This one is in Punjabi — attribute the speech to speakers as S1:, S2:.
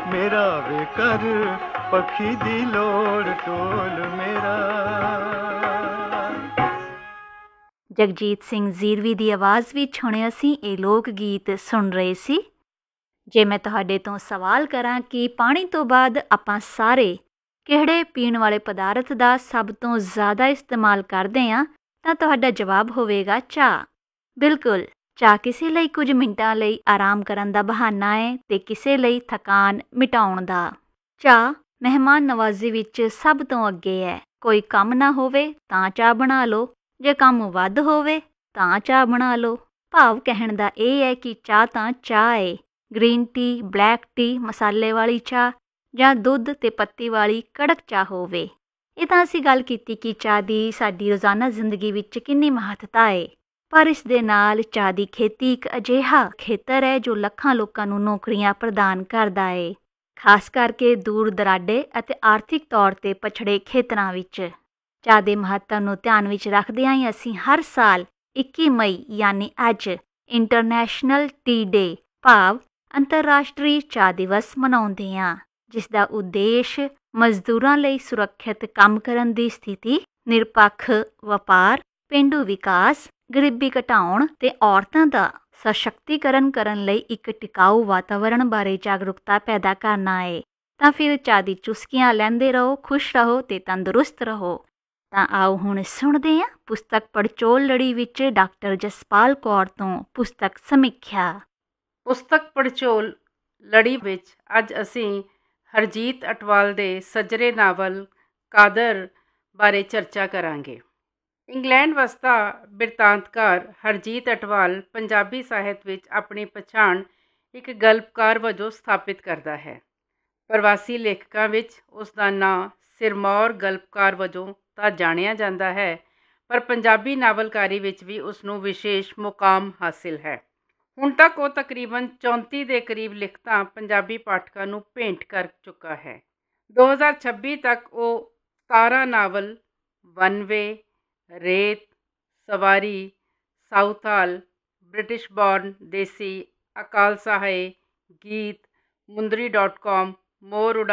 S1: ਮੇਰਾ ਵੇ ਕਰ ਪੱਖੀ ਦੀ ਲੋੜ ਟੋਲ ਮੇਰਾ।
S2: ਜਗਜੀਤ ਸਿੰਘ ਜ਼ੀਰਵੀ ਦੀ ਆਵਾਜ਼ ਵਿੱਚ ਹੁਣ ਅਸੀਂ ਇਹ ਲੋਕ ਗੀਤ ਸੁਣ ਰਹੇ ਸੀ। ਜੇ ਮੈਂ ਤੁਹਾਡੇ ਤੋਂ ਸਵਾਲ ਕਰਾਂ ਕਿ ਪਾਣੀ ਤੋਂ ਬਾਅਦ ਆਪਾਂ ਸਾਰੇ ਕਿਹੜੇ ਪੀਣ ਵਾਲੇ ਪਦਾਰਥ ਦਾ ਸਭ ਤੋਂ ਜ਼ਿਆਦਾ ਇਸਤੇਮਾਲ ਕਰਦੇ ਹਾਂ ਤਾਂ ਤੁਹਾਡਾ ਜਵਾਬ ਹੋਵੇਗਾ ਚਾਹ। ਬਿਲਕੁਲ, ਚਾਹ ਕਿਸੇ ਲਈ ਕੁਝ ਮਿੰਟਾਂ ਲਈ ਆਰਾਮ ਕਰਨ ਦਾ ਬਹਾਨਾ ਹੈ ਅਤੇ ਕਿਸੇ ਲਈ ਥਕਾਨ ਮਿਟਾਉਣ ਦਾ। ਚਾਹ ਮਹਿਮਾਨ ਨਵਾਜ਼ੀ ਵਿੱਚ ਸਭ ਤੋਂ ਅੱਗੇ ਹੈ। ਕੋਈ ਕੰਮ ਨਾ ਹੋਵੇ ਤਾਂ ਚਾਹ ਬਣਾ ਲਓ, ਜੇ ਕੰਮ ਵੱਧ ਹੋਵੇ ਤਾਂ ਚਾਹ ਬਣਾ ਲਓ। ਭਾਵ ਕਹਿਣ ਦਾ ਇਹ ਹੈ ਕਿ ਚਾਹ ਤਾਂ ਚਾਹ ਹੈ। ਗ੍ਰੀਨ ਟੀ, ਬਲੈਕ ਟੀ, ਮਸਾਲੇ ਵਾਲੀ ਚਾਹ ਜਾਂ ਦੁੱਧ ਅਤੇ ਪੱਤੀ ਵਾਲੀ ਕੜਕ ਚਾਹ ਹੋਵੇ। ਇਹ ਤਾਂ ਅਸੀਂ ਗੱਲ ਕੀਤੀ ਕਿ ਚਾਹ ਦੀ ਸਾਡੀ ਰੋਜ਼ਾਨਾ ਜ਼ਿੰਦਗੀ ਵਿੱਚ ਕਿੰਨੀ ਮਹੱਤਤਾ ਹੈ। ਪਰ ਇਸ ਦੇ ਨਾਲ ਚਾਹ ਦੀ ਖੇਤੀ ਇੱਕ ਅਜਿਹਾ ਖੇਤਰ ਹੈ ਜੋ ਲੱਖਾਂ ਲੋਕਾਂ ਨੂੰ ਨੌਕਰੀਆਂ ਪ੍ਰਦਾਨ ਕਰਦਾ ਹੈ, ਖਾਸ ਕਰਕੇ ਦੂਰ ਦਰਾਡੇ ਅਤੇ ਆਰਥਿਕ ਤੌਰ 'ਤੇ ਪਛੜੇ ਖੇਤਰਾਂ ਵਿੱਚ। ਚਾਹ ਦੇ ਮਹੱਤਵ ਨੂੰ ਧਿਆਨ ਵਿੱਚ ਰੱਖਦਿਆਂ ਹੀ ਅਸੀਂ ਹਰ ਸਾਲ 21 ਮਈ ਯਾਨੀ ਅੱਜ ਇੰਟਰਨੈਸ਼ਨਲ ਟੀ ਡੇ ਭਾਵ ਅੰਤਰਰਾਸ਼ਟਰੀ ਚਾਹ ਦਿਵਸ ਮਨਾਉਂਦੇ ਹਾਂ, ਜਿਸ ਦਾ ਉਦੇਸ਼ ਮਜ਼ਦੂਰਾਂ ਲਈ ਸੁਰੱਖਿਅਤ ਕੰਮ ਕਰਨ ਦੀ ਸਥਿਤੀ, ਨਿਰਪੱਖ ਵਪਾਰ, ਪੇਂਡੂ ਵਿਕਾਸ, ਗਰੀਬੀ ਘਟਾਉਣ ਅਤੇ ਔਰਤਾਂ ਦਾ ਸਸ਼ਕਤੀਕਰਨ ਕਰਨ ਲਈ ਇੱਕ ਟਿਕਾਊ ਵਾਤਾਵਰਣ ਬਾਰੇ ਜਾਗਰੂਕਤਾ ਪੈਦਾ ਕਰਨਾ ਹੈ। ਤਾਂ ਫਿਰ ਚਾਹ ਦੀ ਚੁਸਕੀਆਂ ਲੈਂਦੇ ਰਹੋ, ਖੁਸ਼ ਰਹੋ ਅਤੇ ਤੰਦਰੁਸਤ ਰਹੋ। ਤਾਂ ਆਓ ਹੁਣ ਸੁਣਦੇ ਹਾਂ ਪੁਸਤਕ ਪੜਚੋਲ ਲੜੀ ਵਿੱਚ ਡਾਕਟਰ ਜਸਪਾਲ ਕੌਰ ਤੋਂ ਪੁਸਤਕ ਸਮੀਖਿਆ।
S3: ਪੁਸਤਕ ਪੜਚੋਲ ਲੜੀ ਵਿੱਚ ਅੱਜ ਅਸੀਂ ਹਰਜੀਤ ਅਟਵਾਲ ਦੇ ਸੱਜਰੇ ਨਾਵਲ ਕਾਦਰ ਬਾਰੇ ਚਰਚਾ ਕਰਾਂਗੇ। ਇੰਗਲੈਂਡ ਵਸਦਾ ਬਿਰਤਾਂਤਕਾਰ ਹਰਜੀਤ ਅਟਵਾਲ ਪੰਜਾਬੀ ਸਾਹਿਤ ਵਿੱਚ ਆਪਣੀ ਪਛਾਣ ਇੱਕ ਗਲਪਕਾਰ ਵਜੋਂ ਸਥਾਪਿਤ ਕਰਦਾ ਹੈ। ਪ੍ਰਵਾਸੀ ਲੇਖਕਾਂ ਵਿੱਚ ਉਸ ਦਾ ਨਾਂ ਸਿਰਮੌਰ ਗਲਪਕਾਰ ਵਜੋਂ ਤਾਂ ਜਾਣਿਆ ਜਾਂਦਾ ਹੈ, ਪਰ ਪੰਜਾਬੀ ਨਾਵਲਕਾਰੀ ਵਿੱਚ ਵੀ ਉਸ ਨੂੰ ਵਿਸ਼ੇਸ਼ ਮੁਕਾਮ ਹਾਸਿਲ ਹੈ। ਹੁਣ ਤੱਕ ਉਹ ਤਕਰੀਬਨ 34 ਦੇ ਕਰੀਬ ਲਿਖਤਾਂ ਪੰਜਾਬੀ ਪਾਠਕਾਂ ਨੂੰ ਭੇਂਟ ਕਰ ਚੁੱਕਾ ਹੈ। 2026 ਤੱਕ ਉਹ 17 ਨਾਵਲ ਵਨ ਵੇ, ਰੇਤ, ਸਵਾਰੀ, ਸਾਊਥ ਹਾਲ, ਬ੍ਰਿਟਿਸ਼ ਬੌਰਨ ਦੇਸੀ, ਅਕਾਲ ਸਹਾਏ, ਗੀਤ, ਮੁੰਦਰੀ .com, ਮੋਰ